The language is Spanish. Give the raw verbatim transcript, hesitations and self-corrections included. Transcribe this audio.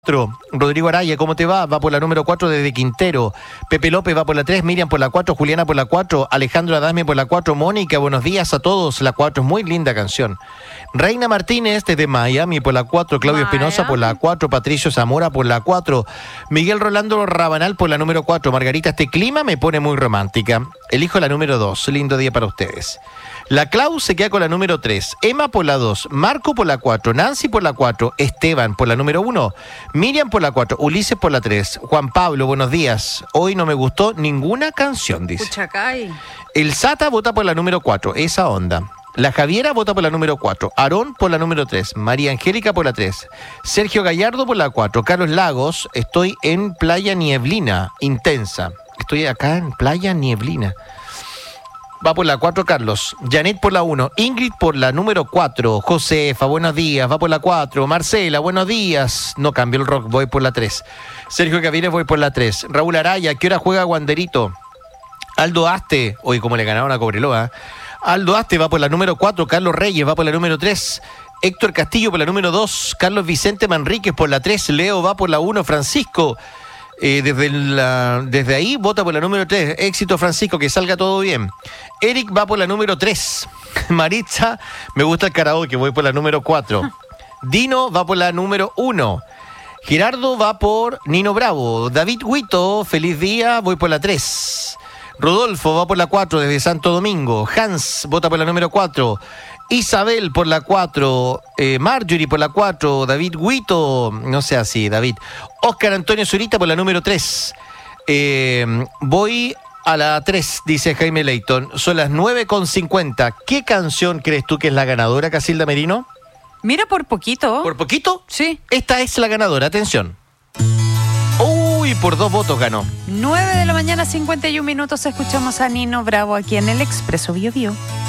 Rodrigo Araya, ¿cómo te va? Va por la número cuatro desde Quintero. Pepe López va por la tres, Miriam por la cuatro, Juliana por la cuatro, Alejandro Adame por la cuatro, Mónica, buenos días a todos. La cuatro es muy linda canción. Reina Martínez desde Miami por la cuatro, Claudio Espinosa por la cuatro, Patricio Zamora por la cuatro, Miguel Rolando Rabanal por la número cuatro. Margarita, este clima me pone muy romántica. Elijo la número dos, lindo día para ustedes. La Clau se queda con la número tres, Emma por la dos, Marco por la cuatro, Nancy por la cuatro, Esteban por la número uno, Miriam por la cuatro, Ulises por la tres, Juan Pablo, buenos días. Hoy no me gustó ninguna canción, dice. Puchacay. El Sata vota por la número cuatro, esa onda. La Javiera vota por la número cuatro, Aarón por la número tres, María Angélica por la tres, Sergio Gallardo por la cuatro, Carlos Lagos, estoy en Playa Nieblina, intensa. Estoy acá en Playa Nieblina. Va por la cuatro Carlos, Janet por la uno, Ingrid por la número cuatro, Josefa, buenos días, va por la cuatro, Marcela, buenos días, no cambio el rock, voy por la tres, Sergio Gavírez, voy por la tres, Raúl Araya, ¿qué hora juega Wanderito? Aldo Aste, hoy como le ganaron a Cobreloa, Aldo Aste va por la número cuatro, Carlos Reyes va por la número tres, Héctor Castillo por la número dos, Carlos Vicente Manríquez por la tres, Leo va por la uno, Francisco, Eh, desde, la, desde ahí vota por la número tres. Éxito, Francisco, que salga todo bien. Eric va por la número tres. Maritza, me gusta el karaoke, voy por la número cuatro. Dino va por la número uno. Gerardo va por Nino Bravo. David Huito, feliz día, voy por la tres. Rodolfo va por la cuatro desde Santo Domingo. Hans vota por la número cuatro. Isabel por la cuatro, eh, Marjorie por la cuatro, David Huito, no sé así, David. Oscar Antonio Zurita por la número tres. Eh, voy a la tres, dice Jaime Leighton. Son las nueve con cincuenta. ¿Qué canción crees tú que es la ganadora, Casilda Merino? Mira, por poquito. ¿Por poquito? Sí. Esta es la ganadora, atención. Uy, por dos votos ganó. nueve de la mañana, cincuenta y un minutos, escuchamos a Nino Bravo aquí en el Expreso Bio Bio.